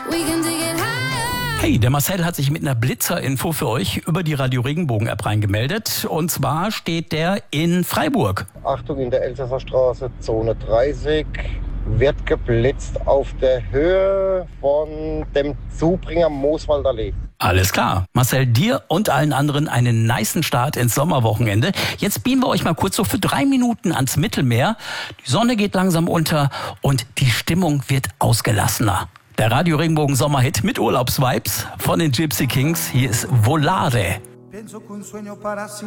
Hey, der Marcel hat sich mit einer Blitzer-Info für euch über die Radio Regenbogen-App reingemeldet. Und zwar steht der in Freiburg. Achtung, in der Elsässer Straße, Zone 30, wird geblitzt auf der Höhe von dem Zubringer Mooswaldallee. Alles klar. Marcel, dir und allen anderen einen nicen Start ins Sommerwochenende. Jetzt beamen wir euch mal kurz so für 3 Minuten ans Mittelmeer. Die Sonne geht langsam unter und die Stimmung wird ausgelassener. Der Radio Regenbogen Sommerhit mit Urlaubsvibes von den Gypsy Kings. Hier ist Volare.